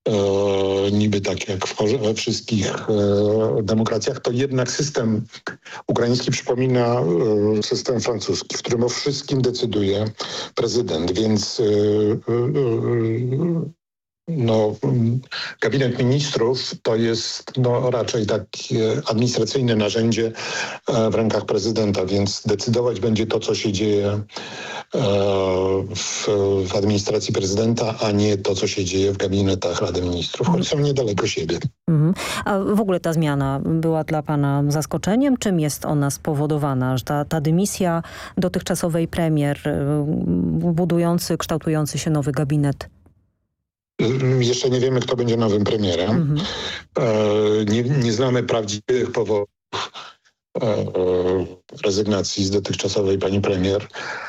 niby tak jak we wszystkich demokracjach, to jednak system ukraiński przypomina system francuski, w którym o wszystkim decyduje prezydent, więc gabinet ministrów to jest raczej takie administracyjne narzędzie w rękach prezydenta, więc decydować będzie to, co się dzieje w administracji prezydenta, a nie to, co się dzieje w gabinetach Rady Ministrów, choć są niedaleko siebie. A w ogóle ta zmiana była dla pana zaskoczeniem? Czym jest ona spowodowana? Że ta dymisja dotychczasowej premier, kształtujący się nowy gabinet? Jeszcze nie wiemy, kto będzie nowym premierem. Nie znamy prawdziwych powodów rezygnacji z dotychczasowej pani premier.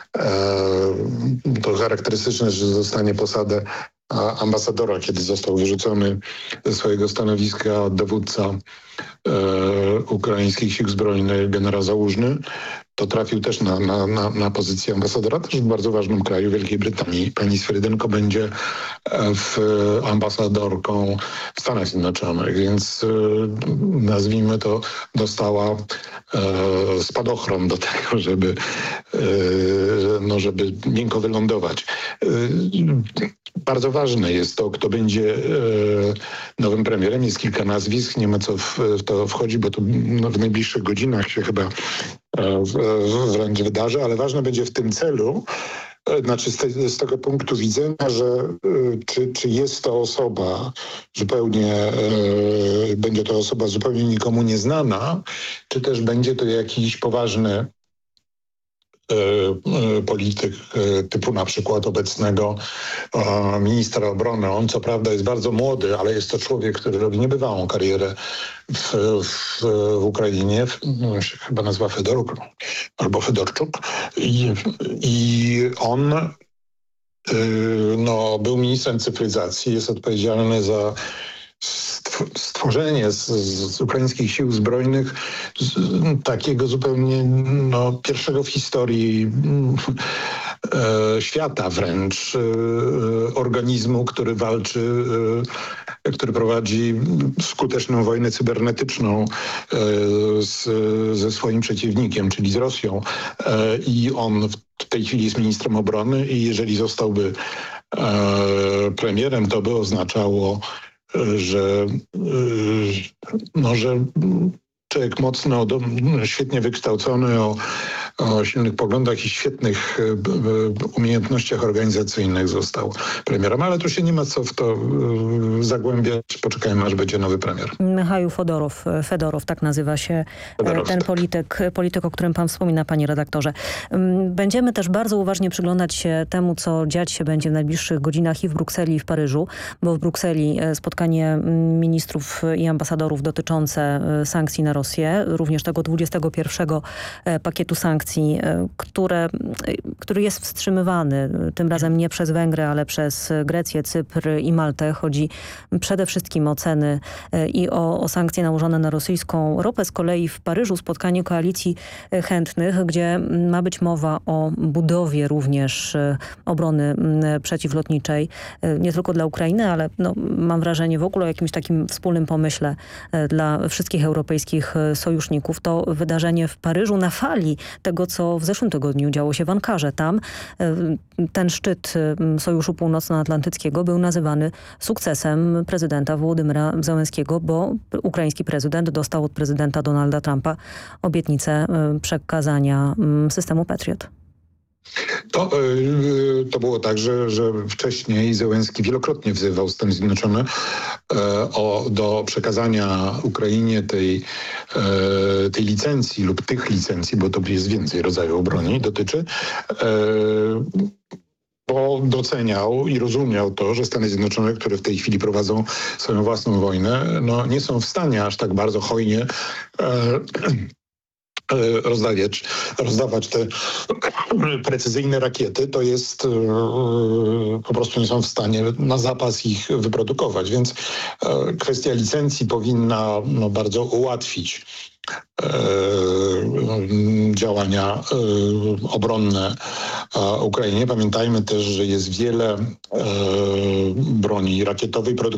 To charakterystyczne, że zostanie posadę ambasadora, kiedy został wyrzucony ze swojego stanowiska dowódca ukraińskich sił zbrojnych generał Załużny. To trafił też na pozycję ambasadora, też w bardzo ważnym kraju, Wielkiej Brytanii. Pani Swerydenko będzie ambasadorką w Stanach Zjednoczonych, więc nazwijmy to, dostała spadochron do tego, żeby miękko wylądować. Bardzo ważne jest to, kto będzie nowym premierem. Jest kilka nazwisk, nie ma co w to wchodzi, bo to w najbliższych godzinach się chyba wręcz wydarzy, ale ważne będzie w tym celu, znaczy z tego punktu widzenia, że czy jest to osoba będzie to osoba zupełnie nikomu nieznana, czy też będzie to jakiś poważny polityk typu na przykład obecnego ministra obrony. On co prawda jest bardzo młody, ale jest to człowiek, który robi niebywałą karierę w Ukrainie. On się chyba nazywa Fedoruk albo Fedorczuk. I on był ministrem cyfryzacji, jest odpowiedzialny za stworzenie z ukraińskich sił zbrojnych takiego zupełnie pierwszego w historii świata wręcz organizmu, który walczy, który prowadzi skuteczną wojnę cybernetyczną ze swoim przeciwnikiem, czyli z Rosją. I on w tej chwili jest ministrem obrony i jeżeli zostałby premierem, to by oznaczało, że człowiek mocno, świetnie wykształcony, o silnych poglądach i świetnych umiejętnościach organizacyjnych został premierem, ale tu się nie ma co w to zagłębiać. Poczekajmy, aż będzie nowy premier. Michał Fedorow, tak nazywa się ten polityk, o którym pan wspomina, panie redaktorze. Będziemy też bardzo uważnie przyglądać się temu, co dziać się będzie w najbliższych godzinach i w Brukseli, i w Paryżu, bo w Brukseli spotkanie ministrów i ambasadorów dotyczące sankcji na Rosję, również tego 21 pakietu sankcji, który jest wstrzymywany, tym razem nie przez Węgry, ale przez Grecję, Cypr i Maltę. Chodzi przede wszystkim o ceny i o sankcje nałożone na rosyjską ropę. Z kolei w Paryżu spotkanie koalicji chętnych, gdzie ma być mowa o budowie również obrony przeciwlotniczej, nie tylko dla Ukrainy, ale mam wrażenie w ogóle o jakimś takim wspólnym pomyśle dla wszystkich europejskich sojuszników. To wydarzenie w Paryżu na fali tego, co w zeszłym tygodniu działo się w Ankarze. Tam ten szczyt Sojuszu Północnoatlantyckiego był nazywany sukcesem prezydenta Wołodymyra Zełenskiego, bo ukraiński prezydent dostał od prezydenta Donalda Trumpa obietnicę przekazania systemu Patriot. To było tak, że wcześniej Zełenski wielokrotnie wzywał Stany Zjednoczone do przekazania Ukrainie tej licencji lub tych licencji, bo to jest więcej rodzajów broni dotyczy, bo doceniał i rozumiał to, że Stany Zjednoczone, które w tej chwili prowadzą swoją własną wojnę, nie są w stanie aż tak bardzo hojnie rozdawać te precyzyjne rakiety, to jest po prostu nie są w stanie na zapas ich wyprodukować, więc kwestia licencji powinna bardzo ułatwić działania obronne Ukrainie. Pamiętajmy też, że jest wiele broni rakietowej